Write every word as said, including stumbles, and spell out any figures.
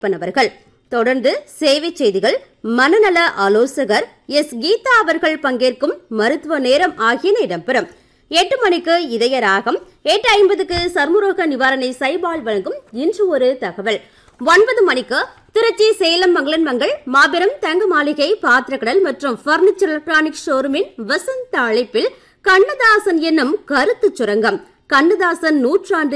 அவர்கள். தொடர்ந்து சேவை செய்திகள், மனநல ஆலோசகர் எஸ் கீதா அவர்கள் பங்கேற்கும் மருத்துவ நேரம் ஆகியன இடம்பெறும். எட்டு மணிக்கு இதய ராகம், எட்டு ஐம்பதுக்கு சர்மரோக நிவாரணை சைபால் வழங்கும் இன்று ஒரு தகவல். ஒன்பது மணிக்கு திருச்சி சேலம் மங்களன் மங்கள் மாபெரும் தங்க மாளிகை பாத்திரக்கடல் மற்றும் பர்னிச்சர் எலக்ட்ரானிக் ஷோரூமின் வசந்த அழைப்பில் கண்ணதாசன் என்னும் கருத்து சுரங்கம், கண்ணதாசன் நூற்றாண்டு